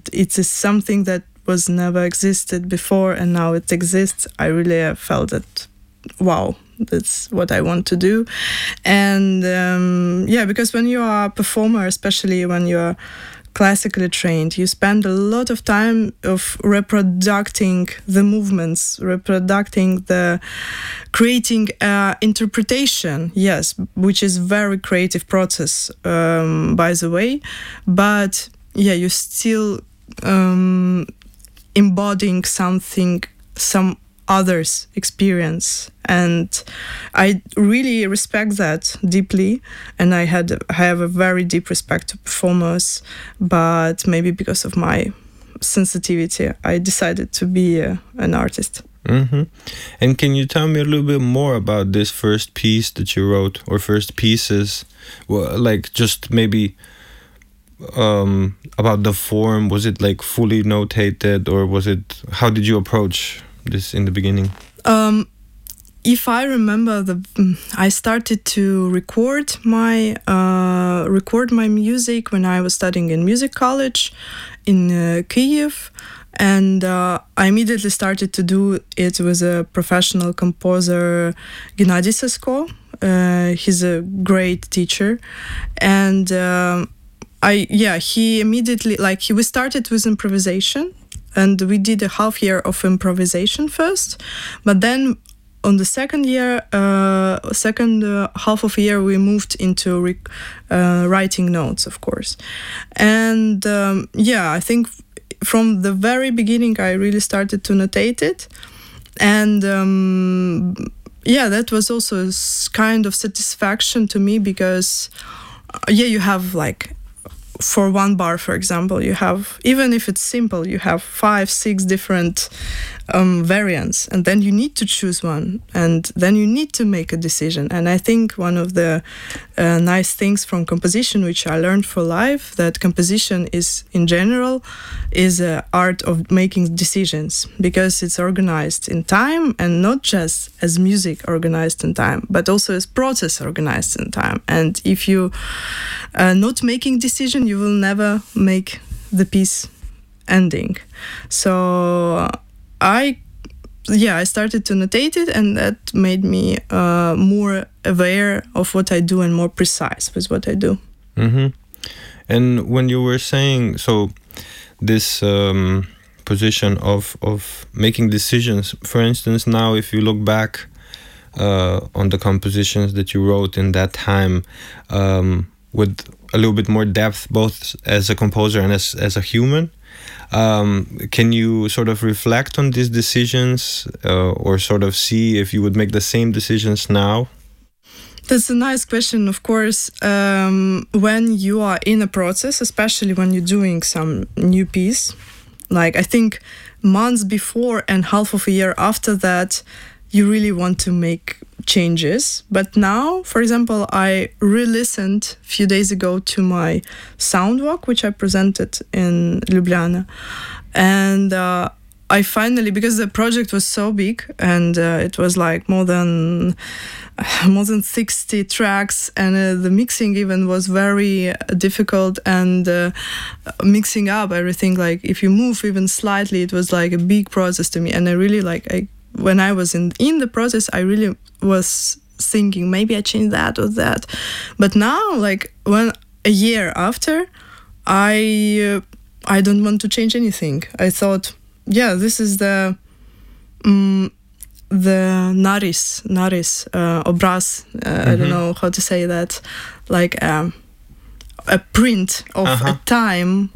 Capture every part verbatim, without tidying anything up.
it is something that was never existed before, and now it exists. I really uh, felt that, wow, that's what I want to do. And um, yeah, because when you are a performer, especially when you are classically trained, you spend a lot of time of reproducing the movements, reproducing the, creating uh, interpretation, yes, which is very creative process, um, by the way. But yeah, you still um, embodying something, some others' experience, and I really respect that deeply, and I had I have a very deep respect to performers, but maybe because of my sensitivity I decided to be uh, an artist. Mm-hmm. And can you tell me a little bit more about this first piece that you wrote, or first pieces? Well, like just maybe um, about the form. Was it like fully notated, or was it, how did you approach this in the beginning? Um, if I remember, the I started to record my uh, record my music when I was studying in music college in uh, Kyiv, and uh, I immediately started to do it with a professional composer, Gennady Sesko. Uh, he's a great teacher, and um, I yeah he immediately like he we started with improvisation. And we did a half year of improvisation first, but then on the second year, uh, second uh, half of a year, we moved into rec- uh, writing notes, of course. And um, yeah, I think from the very beginning, I really started to notate it. And um, yeah, that was also a kind of satisfaction to me because, uh, yeah, you have like, for one bar, for example, you have, even if it's simple, you have five, six different um, variants, and then you need to choose one, and then you need to make a decision. And I think one of the uh, nice things from composition, which I learned for life, that composition is, in general, is an art of making decisions, because it's organized in time, and not just as music organized in time, but also as process organized in time. And if you are not making decision, you will never make the piece ending. So I, yeah, I started to notate it, and that made me uh, more aware of what I do and more precise with what I do. Mm-hmm. And when you were saying, so this um, position of, of making decisions, for instance, now if you look back uh, on the compositions that you wrote in that time, um, with a little bit more depth, both as a composer and as, as a human, um, can you sort of reflect on these decisions uh, or sort of see if you would make the same decisions now? That's a nice question. Of course, um, when you are in a process, especially when you're doing some new piece, like I think months before and half of a year after that, you really want to make changes. But now, for example, I re-listened a few days ago to my sound walk, which I presented in Ljubljana. And uh, I finally, because the project was so big, and uh, it was like more than more than sixty tracks, and uh, the mixing even was very difficult, and uh, mixing up everything, like if you move even slightly, it was like a big process to me. And I really like, I when I was in in the process, I really was thinking maybe I change that or that. But now, like when a year after, I uh, I don't want to change anything. I thought, yeah, this is the um, the naris naris uh, obraz. Uh, mm-hmm. I don't know how to say that. Like um, a print of uh-huh. a time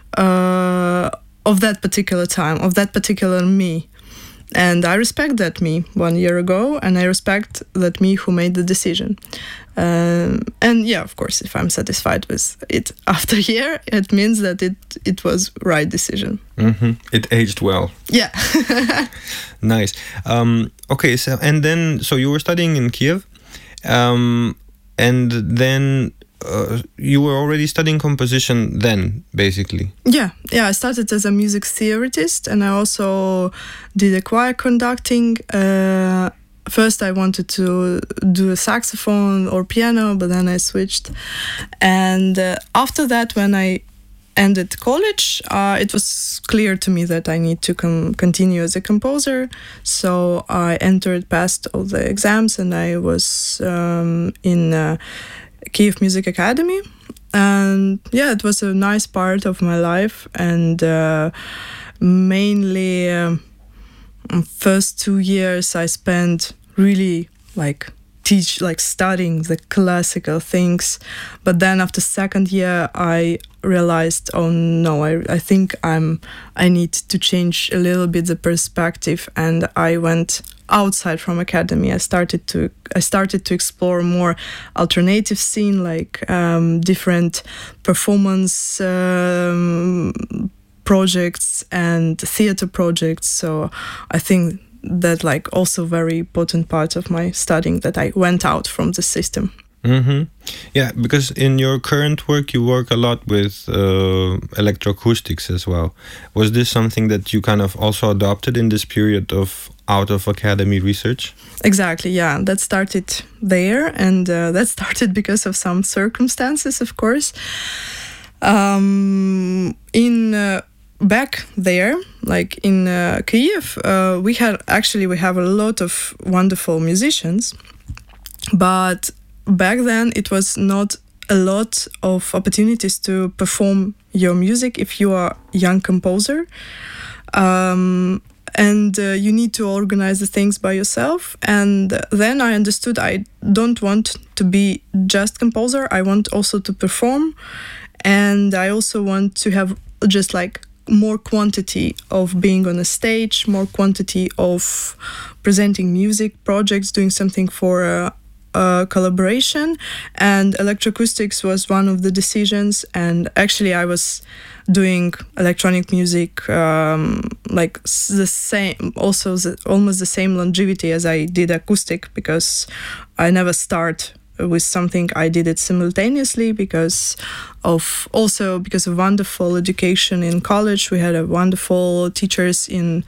uh, of that particular time, of that particular me. And I respect that me one year ago, and I respect that me who made the decision. Um, and yeah, of course, if I'm satisfied with it after a year, it means that it, it was right decision. Mm-hmm. It aged well. Yeah. Nice. Um, okay, so and then, so you were studying in Kyiv, um, and then Uh, you were already studying composition then, basically. Yeah, yeah. I started as a music theoretist, and I also did a choir conducting. Uh, first, I wanted to do a saxophone or piano, but then I switched. And uh, after that, when I ended college, uh, it was clear to me that I need to com- continue as a composer. So I entered, passed all the exams, and I was um, in uh, Kyiv Music Academy. And yeah, it was a nice part of my life, and uh, mainly um, first two years I spent really like teach like studying the classical things, but then after second year I realized, oh no, I, I think I'm I need to change a little bit the perspective, and I went outside from academy. I started to I started to explore more alternative scene, like um, different performance um, projects and theater projects. So I think that like also very important part of my studying, that I went out from the system. Mm-hmm. Yeah, because in your current work you work a lot with uh, electroacoustics as well. Was this something that you kind of also adopted in this period of out of academy research? Exactly, yeah. That started there, and uh, that started because of some circumstances, of course. Um, in uh, back there, like in uh, Kyiv, uh, we had actually we have a lot of wonderful musicians, but back then it was not a lot of opportunities to perform your music if you are a young composer. Um, and uh, you need to organize the things by yourself. And then I understood I don't want to be just composer. I want also to perform, and I also want to have just like more quantity of being on a stage, more quantity of presenting music projects, doing something for a, a collaboration. And electroacoustics was one of the decisions. And actually I was doing electronic music um, like the same, also the, almost the same longevity as I did acoustic, because I never start with something. I did it simultaneously because of also because of wonderful education in college. We had a wonderful teachers in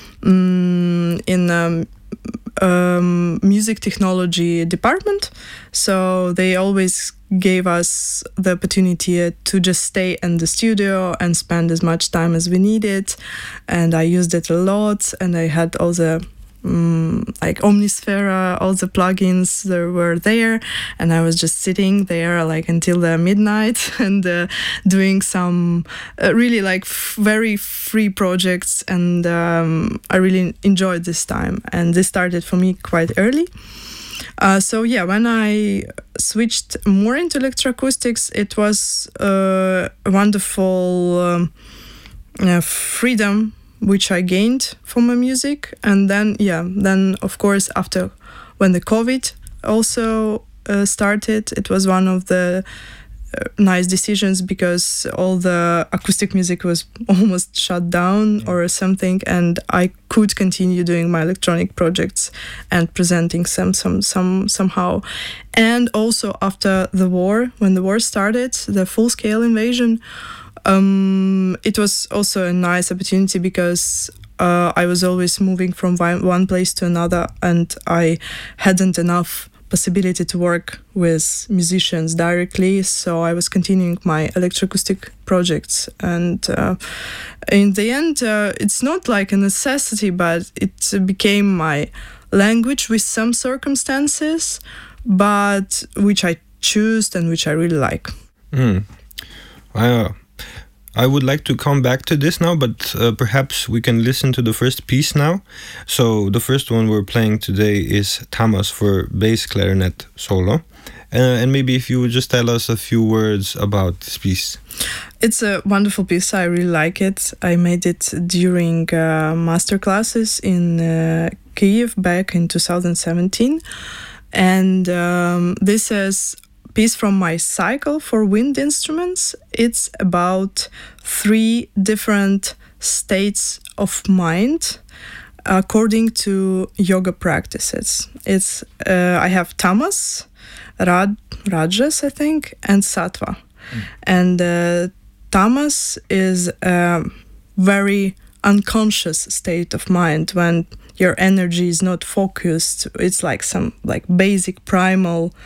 um, in um, um, music technology department, so they always gave us the opportunity to just stay in the studio and spend as much time as we needed, and I used it a lot. And I had all the Um, like Omnisphere, all the plugins that were there, and I was just sitting there like until the midnight and uh, doing some uh, really like f- very free projects, and um, I really enjoyed this time, and this started for me quite early. Uh, so yeah, when I switched more into electroacoustics, it was uh, a wonderful um, uh, freedom which I gained from my music. And then, yeah, then of course, after when the COVID also uh, started, it was one of the uh, nice decisions, because all the acoustic music was almost shut down yeah. or something, and I could continue doing my electronic projects and presenting some, some, some somehow. And also after the war, when the war started, the full-scale invasion, Um, it was also a nice opportunity, because uh, I was always moving from one place to another, and I hadn't enough possibility to work with musicians directly, so I was continuing my electroacoustic projects. And uh, in the end, uh, it's not like a necessity, but it became my language with some circumstances, but which I choose and which I really like. Mm. I, uh... I would like to come back to this now, but uh, perhaps we can listen to the first piece now. So the first one we're playing today is Tamas for bass clarinet solo. Uh, and maybe if you would just tell us a few words about this piece. It's a wonderful piece. I really like it. I made it during uh, master classes in uh, Kyiv back in two thousand seventeen. And um, this is piece from my cycle for wind instruments. It's about three different states of mind according to yoga practices. It's uh, I have tamas, rad, rajas, I think, and sattva. Mm. And uh, tamas is a very unconscious state of mind when your energy is not focused. It's like some like basic primal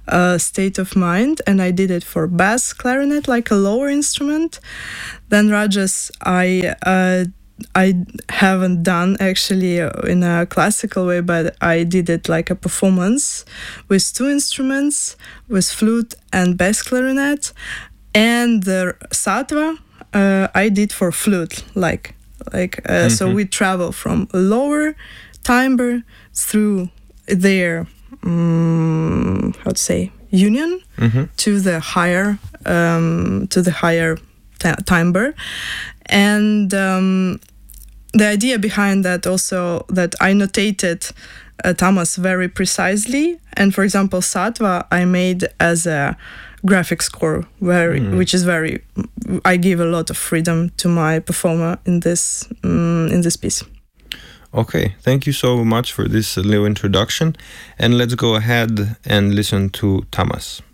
uh, state of mind, and I did it for bass clarinet, like a lower instrument. Then Rajas, I uh, I haven't done actually in a classical way, but I did it like a performance with two instruments, with flute and bass clarinet. And the Sattva uh, I did for flute, like like uh, mm-hmm. So we travel from lower timbre through their um, how to say union mm-hmm. to the higher um, to the higher t- timbre, and um, the idea behind that also that I notated uh, tamas very precisely, and for example Sattva I made as a graphic score, very, mm. which is very. I give a lot of freedom to my performer in this um, in this piece. Okay, thank you so much for this little introduction, and let's go ahead and listen to tamas.